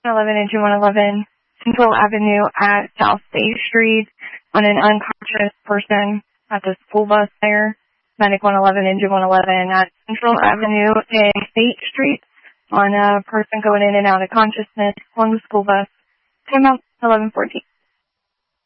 111 and 111 Central Avenue at South State Street on an unconscious person at the school bus there. Medic 111 and 111 at Central Avenue and State Street on a person going in and out of consciousness on the school bus. Time out 11:14.